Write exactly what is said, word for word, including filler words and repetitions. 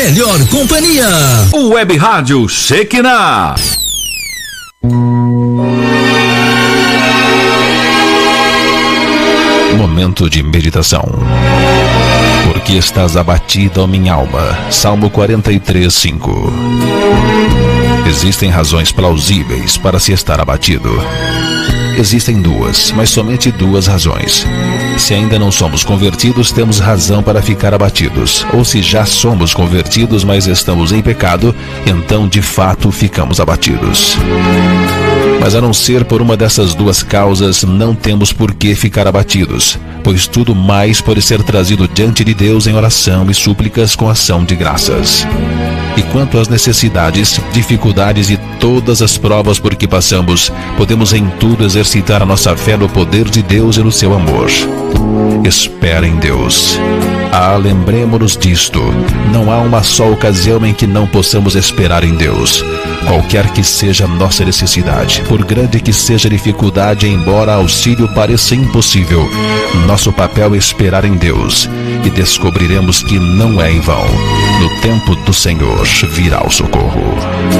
melhor companhia. O Web Rádio Shekinah. Momento de meditação. Por que estás abatida, ó minha alma? Salmo quarenta e três, cinco. Existem razões plausíveis para se estar abatido. Existem duas, mas somente duas razões. Se ainda não somos convertidos, temos razão para ficar abatidos. Ou se já somos convertidos, mas estamos em pecado, então de fato ficamos abatidos. Mas a não ser por uma dessas duas causas, não temos por que ficar abatidos, pois tudo mais pode ser trazido diante de Deus em oração e súplicas com ação de graças. E quanto às necessidades, dificuldades e todas as provas por que passamos, podemos em tudo exercitar a nossa fé no poder de Deus e no seu amor. Espera em Deus. Ah, lembremo-nos disto. Não há uma só ocasião em que não possamos esperar em Deus. Qualquer que seja a nossa necessidade, por grande que seja a dificuldade, embora auxílio pareça impossível, nosso papel é esperar em Deus, e descobriremos que não é em vão. No tempo do Senhor virá o socorro.